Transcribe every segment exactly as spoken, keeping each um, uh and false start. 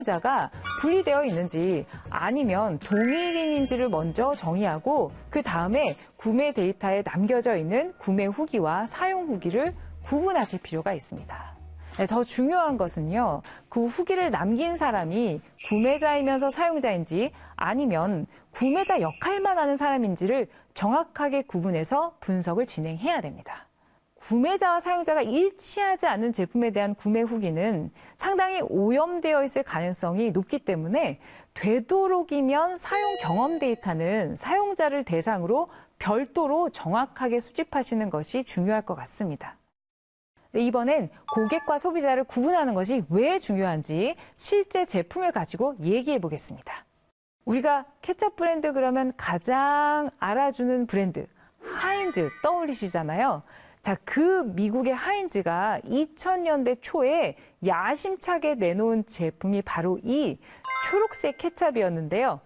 자가 분리되어 있는지 아니면 동일인인지를 먼저 정의하고 그 다음에 구매 데이터에 남겨져 있는 구매 후기와 사용 후기를 구분하실 필요가 있습니다. 네, 더 중요한 것은요, 그 후기를 남긴 사람이 구매자이면서 사용자인지 아니면 구매자 역할만 하는 사람인지를 정확하게 구분해서 분석을 진행해야 됩니다. 구매자와 사용자가 일치하지 않는 제품에 대한 구매 후기는 상당히 오염되어 있을 가능성이 높기 때문에 되도록이면 사용 경험 데이터는 사용자를 대상으로 별도로 정확하게 수집하시는 것이 중요할 것 같습니다. 네, 이번엔 고객과 소비자를 구분하는 것이 왜 중요한지 실제 제품을 가지고 얘기해 보겠습니다. 우리가 케첩 브랜드 그러면 가장 알아주는 브랜드 하인즈 떠올리시잖아요. 자, 그 미국의 하인즈가 이천 년대 초에 야심차게 내놓은 제품이 바로 이 초록색 케첩이었는데요.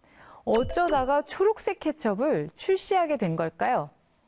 어쩌다가 초록색 케첩을 출시하게 된 걸까요?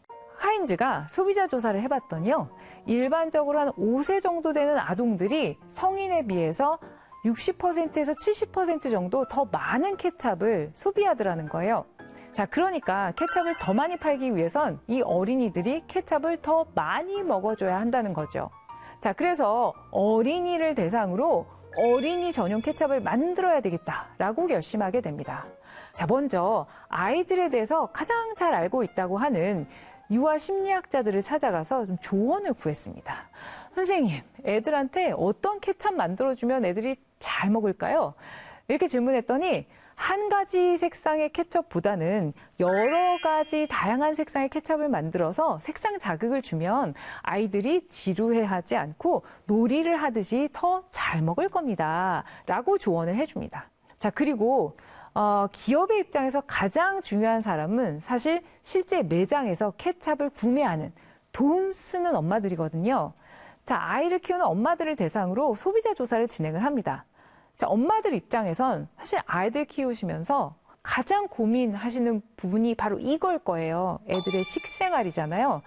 하인즈가 소비자 조사를 해봤더니요, 일반적으로 한 오 세 정도 되는 아동들이 성인에 비해서 육십 퍼센트에서 칠십 퍼센트 정도 더 많은 케첩을 소비하더라는 거예요. 자, 그러니까 케첩을 더 많이 팔기 위해선 이 어린이들이 케첩을 더 많이 먹어줘야 한다는 거죠. 자, 그래서 어린이를 대상으로 어린이 전용 케첩을 만들어야 되겠다라고 결심하게 됩니다. 자, 먼저 아이들에 대해서 가장 잘 알고 있다고 하는 유아 심리학자들을 찾아가서 좀 조언을 구했습니다. 선생님, 애들한테 어떤 케첩 만들어주면 애들이 잘 먹을까요? 이렇게 질문했더니 한 가지 색상의 케첩보다는 여러 가지 다양한 색상의 케첩을 만들어서 색상 자극을 주면 아이들이 지루해하지 않고 놀이를 하듯이 더 잘 먹을 겁니다. 라고 조언을 해줍니다. 자, 그리고 어, 기업의 입장에서 가장 중요한 사람은 사실 실제 매장에서 케첩을 구매하는 돈 쓰는 엄마들이거든요. 자, 아이를 키우는 엄마들을 대상으로 소비자 조사를 진행을 합니다. 자, 엄마들 입장에선 사실 아이들 키우시면서 가장 고민하시는 부분이 바로 이걸 거예요. 애들의 식생활이잖아요.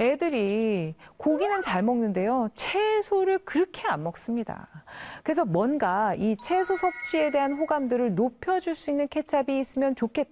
애들이 고기는 잘 먹는데요, 채소를 그렇게 안 먹습니다. 그래서 뭔가 이 채소 섭취에 대한 호감도를 높여줄 수 있는 케첩이 있으면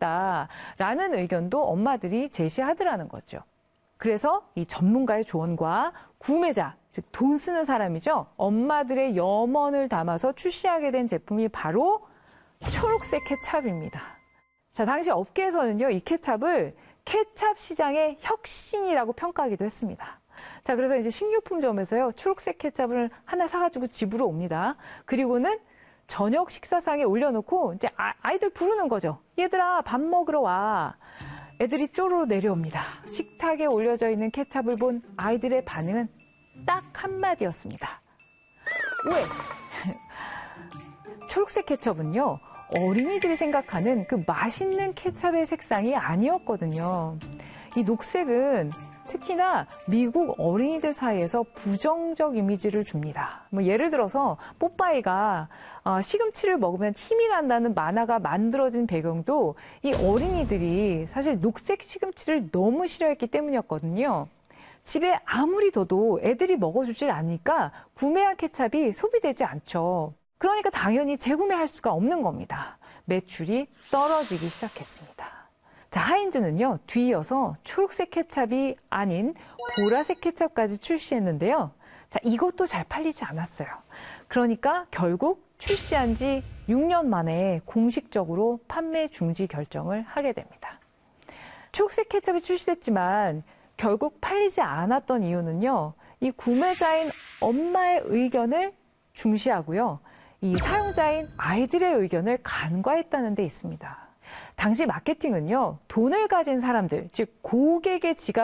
좋겠다라는 의견도 엄마들이 제시하더라는 거죠. 그래서 이 전문가의 조언과 구매자, 즉 돈 쓰는 사람이죠, 엄마들의 염원을 담아서 출시하게 된 제품이 바로 초록색 케첩입니다. 자, 당시 업계에서는요, 이 케첩을 케첩 시장의 혁신이라고 평가하기도 했습니다. 자, 그래서 이제 식료품점에서요, 초록색 케첩을 하나 사가지고 집으로 옵니다. 그리고는 저녁 식사상에 올려놓고 이제 아, 아이들 부르는 거죠. 얘들아, 밥 먹으러 와. 애들이 쪼르르 내려옵니다. 식탁에 올려져 있는 케첩을 본 아이들의 반응은 딱 한마디였습니다. 왜? 초록색 케첩은요, 어린이들이 생각하는 그 맛있는 케첩의 색상이 아니었거든요. 이 녹색은 특히나 미국 어린이들 사이에서 부정적 이미지를 줍니다. 뭐 예를 들어서 뽀빠이가 시금치를 먹으면 힘이 난다는 만화가 만들어진 배경도 이 어린이들이 사실 녹색 시금치를 너무 싫어했기 때문이었거든요. 집에 아무리 둬도 애들이 먹어주질 않으니까 구매한 케첩이 소비되지 않죠. 그러니까 당연히 재구매할 수가 없는 겁니다. 매출이 떨어지기 시작했습니다. 자, 하인즈는요, 뒤이어서 초록색 케첩이 아닌 보라색 케첩까지 출시했는데요. 자, 이것도 잘 팔리지 않았어요. 그러니까 결국 출시한 지 육 년 만에 공식적으로 판매 중지 결정을 하게 됩니다. 초록색 케첩이 출시됐지만 결국 팔리지 않았던 이유는요, 이 구매자인 엄마의 의견을 중시하고요, 이 사용자인 아이들의 의견을 간과했다는 데 있습니다. 당시 마케팅은요, 돈을 가진 사람들, 즉 고객의 지갑